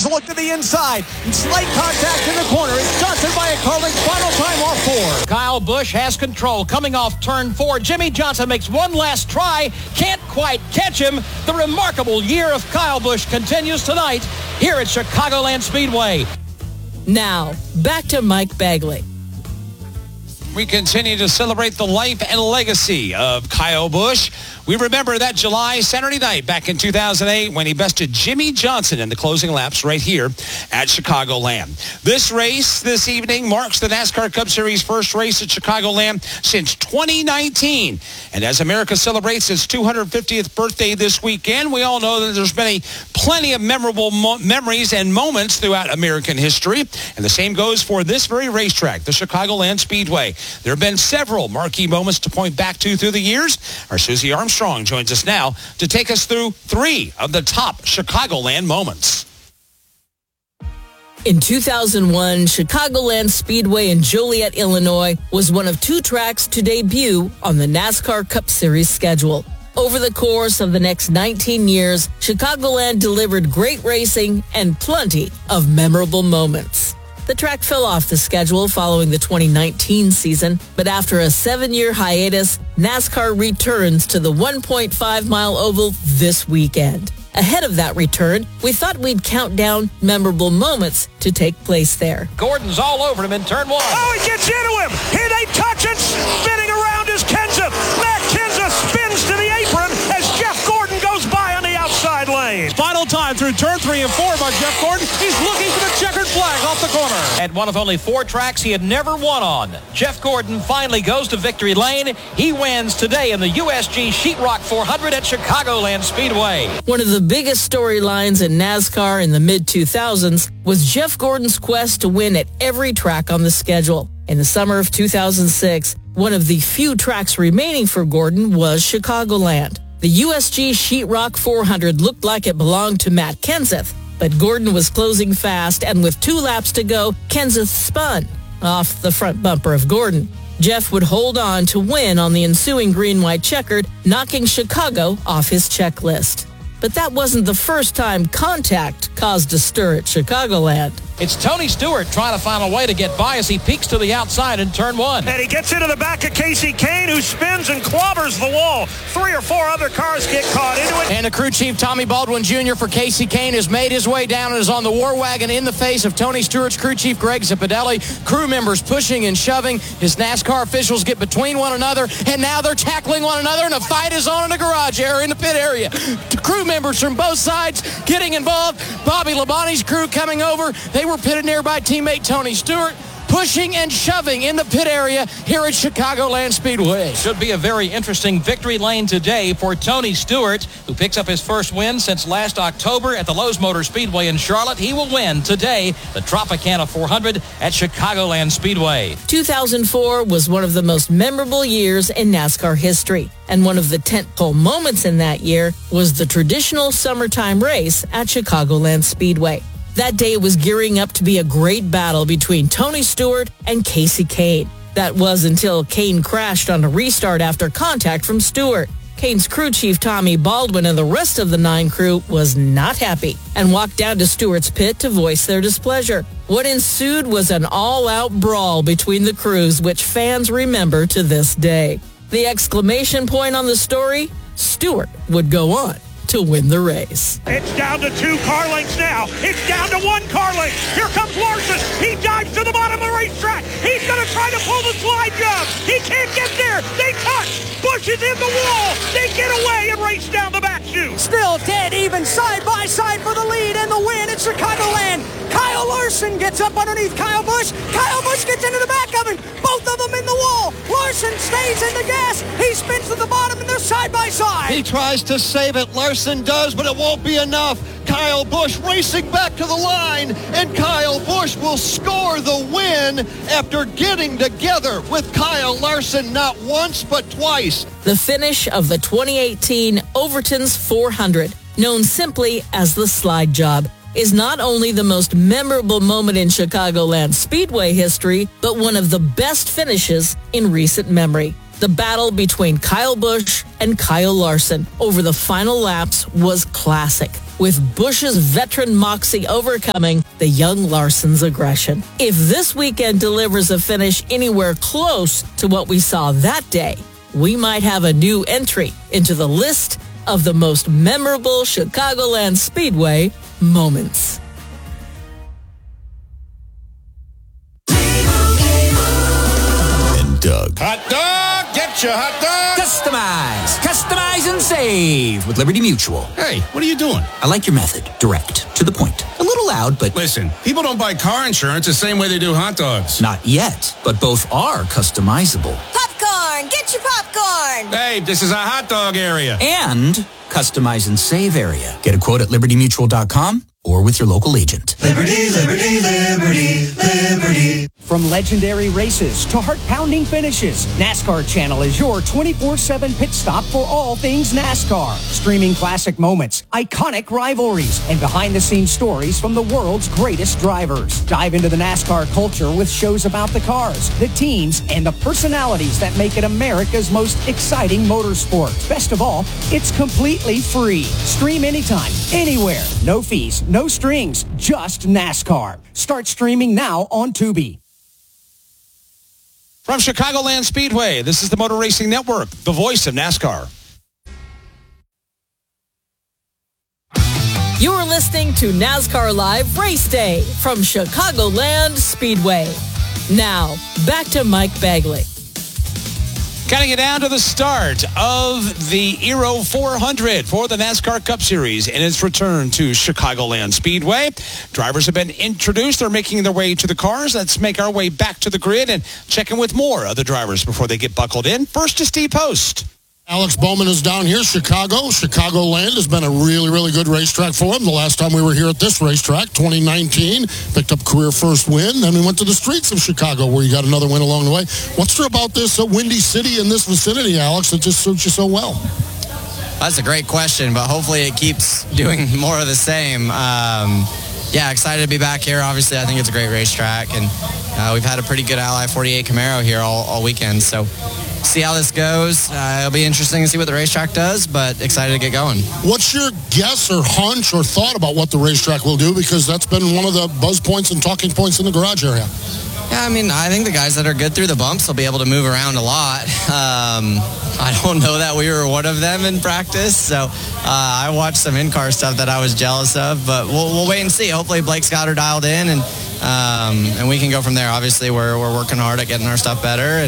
takes a look to the inside. Slight contact in the corner. It's Johnson by a Carling's final time off 4. Kyle Busch has control coming off turn 4. Jimmie Johnson makes one last try. Can't quite catch him. The remarkable year of Kyle Busch continues tonight here at Chicagoland Speedway. Now, back to Mike Bagley. We continue to celebrate the life and legacy of Kyle Busch. We remember that July Saturday night back in 2008 when he bested Jimmie Johnson in the closing laps right here at Chicagoland. This race this evening marks the NASCAR Cup Series first race at Chicagoland since 2019. And as America celebrates its 250th birthday this weekend, we all know that there's been plenty of memorable memories and moments throughout American history. And the same goes for this very racetrack, the Chicagoland Speedway. There have been several marquee moments to point back to through the years. Our Susie Armstrong joins us now to take us through 3 of the top Chicagoland moments. In 2001, Chicagoland Speedway in Joliet, Illinois was one of 2 tracks to debut on the NASCAR Cup Series schedule. Over the course of the next 19 years, Chicagoland delivered great racing and plenty of memorable moments. The track fell off the schedule following the 2019 season, but after a 7-year hiatus, NASCAR returns to the 1.5-mile oval this weekend. Ahead of that return, we thought we'd count down memorable moments to take place there. Gordon's all over him in turn 1. Oh, he gets into him. Here they touch and spinning around is Kenseth. Matt Kenseth spins to the apron as Jeff Gordon goes by on the outside lane. Final time through turn 3 and 4 by Jeff Gordon. He's looking for the checkered flag off the corner. At one of only 4 tracks he had never won on, Jeff Gordon finally goes to victory lane. He wins today in the USG Sheetrock 400 at Chicagoland Speedway. One of the biggest storylines in NASCAR in the mid-2000s was Jeff Gordon's quest to win at every track on the schedule. In the summer of 2006, one of the few tracks remaining for Gordon was Chicagoland. The USG Sheetrock 400 looked like it belonged to Matt Kenseth, but Gordon was closing fast, and with 2 laps to go, Kenseth spun off the front bumper of Gordon. Jeff would hold on to win on the ensuing green-white checkered, knocking Chicago off his checklist. But that wasn't the first time contact caused a stir at Chicagoland. It's Tony Stewart trying to find a way to get by as he peeks to the outside in turn 1. And he gets into the back of Casey Kane, who spins and clobbers the wall. 3 or 4 other cars get caught into it. And the crew chief, Tommy Baldwin Jr. for Casey Kane, has made his way down and is on the war wagon in the face of Tony Stewart's crew chief, Greg Zipadelli. Crew members pushing and shoving. His NASCAR officials get between one another, and now they're tackling one another, and a fight is on in the garage area, in the pit area. Crew members from both sides getting involved. Bobby Labonte's crew coming over. They were pitted near by teammate Tony Stewart, pushing and shoving in the pit area here at Chicagoland Speedway. Should be a very interesting victory lane today for Tony Stewart, who picks up his first win since last October at the Lowe's Motor Speedway in Charlotte. He will win today the Tropicana 400 at Chicagoland Speedway. 2004 was one of the most memorable years in NASCAR history, and one of the tentpole moments in that year was the traditional summertime race at Chicagoland Speedway. That day was gearing up to be a great battle between Tony Stewart and Casey Kane. That was until Kane crashed on a restart after contact from Stewart. Kane's crew chief Tommy Baldwin and the rest of the 9 crew was not happy and walked down to Stewart's pit to voice their displeasure. What ensued was an all-out brawl between the crews, which fans remember to this day. The exclamation point on the story? Stewart would go on to win the race. It's down to 2 car lengths now. It's down to 1 car length. Here comes Larson. He dives to the bottom of the racetrack. He's going to try to pull the slide job. He can't get there. They touch. Busch is in the wall. They get away and race down the back chute. Still dead even side by side for the lead and the win at Chicagoland. Kyle Larson gets up underneath Kyle Busch. Kyle Busch gets into the back of him. Both of them in the wall. Larson stays in the gas. He spins to the bottom and they're side by side. He tries to save it. Larson does, but it won't be enough. Kyle Busch racing back to the line, and Kyle Busch will score the win after getting together with Kyle Larson not once but twice. The finish of the 2018 Overton's 400, known simply as the slide job, is not only the most memorable moment in Chicagoland Speedway history, but one of the best finishes in recent memory. The battle between Kyle Busch and Kyle Larson over the final laps was classic. with Busch's veteran moxie overcoming the young Larson's aggression. If this weekend delivers a finish anywhere close to what we saw that day, we might have a new entry into the list of the most memorable Chicagoland Speedway moments. And Doug. Hot dog! Get your hot dog! Customize and save with Liberty Mutual. Hey, what are you doing? I like your method. Direct. To the point. A little loud, but... Listen, people don't buy car insurance the same way they do hot dogs. Not yet, but both are customizable. Popcorn! Get your popcorn! Hey, this is a hot dog area. And customize and save area. Get a quote at libertymutual.com or with your local agent. Liberty, liberty, liberty, liberty. From legendary races to heart-pounding finishes, NASCAR Channel is your 24/7 pit stop for all things NASCAR. Streaming classic moments, iconic rivalries, and behind-the-scenes stories from the world's greatest drivers. Dive into the NASCAR culture with shows about the cars, the teams, and the personalities that make it America's most exciting motorsport. Best of all, it's completely free. Stream anytime, anywhere. No fees, no strings, just NASCAR. Start streaming now on Tubi. From Chicagoland Speedway, this is the Motor Racing Network, the voice of NASCAR. You're listening to NASCAR Live Race Day from Chicagoland Speedway. Now, back to Mike Bagley. Counting it down to the start of the Aero 400 for the NASCAR Cup Series in its return to Chicagoland Speedway. Drivers have been introduced. They're making their way to the cars. Let's make our way back to the grid and check in with more of the drivers before they get buckled in. First is Steve Post. Alex Bowman is down here, Chicago. Chicagoland has been a really, really good racetrack for him. The last time we were here at this racetrack, 2019, picked up career first win. Then we went to the streets of Chicago where you got another win along the way. What's there about this Windy City in this vicinity, Alex, that just suits you so well? That's a great question, but hopefully it keeps doing more of the same. Yeah, excited to be back here. Obviously, I think it's a great racetrack, and we've had a pretty good Ally 48 Camaro here all weekend, so see how this goes. It'll be interesting to see what the racetrack does, but excited to get going. What's your guess or hunch or thought about what the racetrack will do? Because that's been one of the buzz points and talking points in the garage area. Yeah, I mean, I think the guys that are good through the bumps will be able to move around a lot. I don't know that we were one of them in practice, so I watched some in-car stuff that I was jealous of, but we'll wait and see. Hopefully Blake's got her dialed in, and we can go from there. Obviously, we're working hard at getting our stuff better, and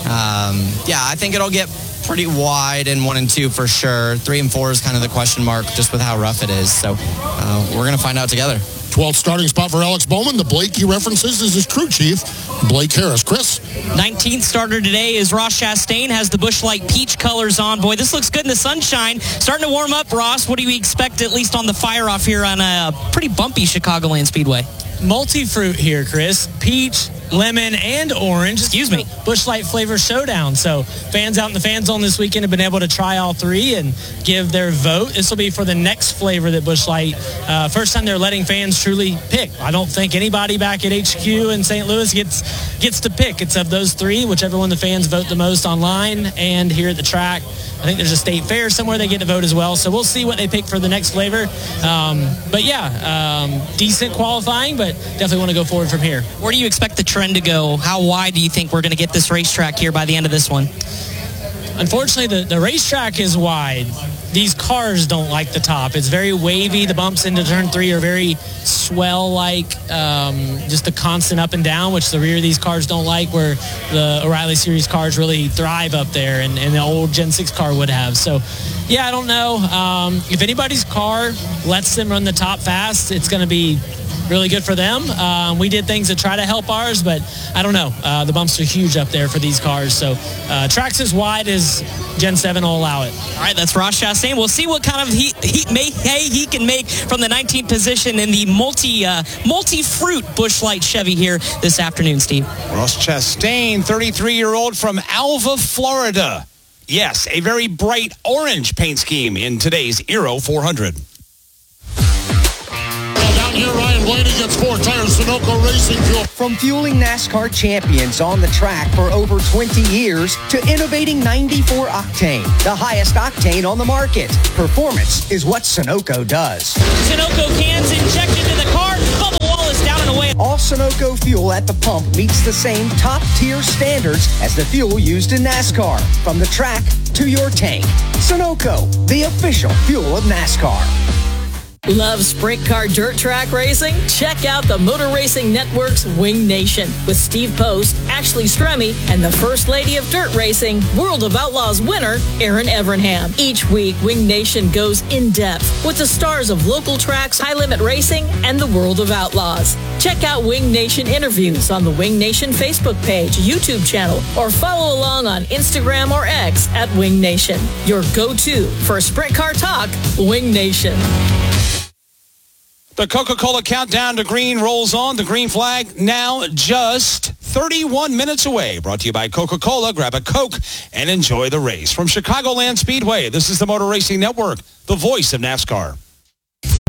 yeah, I think it'll get pretty wide in 1 and 2 for sure. 3 and 4 is kind of the question mark just with how rough it is, so we're going to find out together. 12th starting spot for Alex Bowman. The Blake he references is his crew chief, Blake Harris. Chris? 19th starter today is Ross Chastain, has the Busch Light peach colors on. Boy, this looks good in the sunshine. Starting to warm up, Ross. What do you expect, at least on the fire-off here on a pretty bumpy Chicagoland Speedway? Multi-fruit here, Chris. Peach, lemon, and orange. Excuse me. Busch Light flavor showdown. So fans out in the fan zone this weekend have been able to try all three and give their vote. This will be for the next flavor that Busch Light, first time they're letting fans truly pick. I don't think anybody back at HQ in St. Louis gets to pick. It's of those three, whichever one the fans vote the most online and here at the track. I think there's a state fair somewhere they get to vote as well. So we'll see what they pick for the next flavor. But yeah, decent qualifying, but definitely want to go forward from here. Where do you expect the trend to go? How wide do you think we're going to get this racetrack here by the end of this one? Unfortunately, the racetrack is wide. These cars don't like the top. It's very wavy. The bumps into turn 3 are very swell-like, just the constant up and down, which the rear of these cars don't like, where the O'Reilly Series cars really thrive up there, and the old Gen 6 car would have. So, yeah, I don't know. If anybody's car lets them run the top fast, it's going to be really good for them. We did things to try to help ours, but I don't know. The bumps are huge up there for these cars. So tracks as wide as Gen 7 will allow it. All right, that's Ross Chastain. We'll see what kind of he can make from the 19th position in the multi-fruit Busch Light Chevy here this afternoon, Steve. Ross Chastain, 33-year-old from Alva, Florida. Yes, a very bright orange paint scheme in today's Aero 400. Here, Ryan Blaney gets 4 tires to Sunoco Racing Fuel. From fueling NASCAR champions on the track for over 20 years to innovating 94 octane, the highest octane on the market. Performance is what Sunoco does. Sunoco cans injected into the car. Bubba Wallace down and away. All Sunoco fuel at the pump meets the same top-tier standards as the fuel used in NASCAR. From the track to your tank. Sunoco, the official fuel of NASCAR. Love sprint car dirt track racing? Check out the Motor Racing Network's Wing Nation with Steve Post, Ashley Stremme, and the First Lady of Dirt Racing, World of Outlaws winner, Erin Evernham. Each week, Wing Nation goes in-depth with the stars of local tracks, high-limit racing, and the World of Outlaws. Check out Wing Nation interviews on the Wing Nation Facebook page, YouTube channel, or follow along on Instagram or X at Wing Nation. Your go-to for sprint car talk, Wing Nation. The Coca-Cola countdown to green rolls on. The green flag now just 31 minutes away. Brought to you by Coca-Cola. Grab a Coke and enjoy the race. From Chicagoland Speedway, this is the Motor Racing Network, the voice of NASCAR.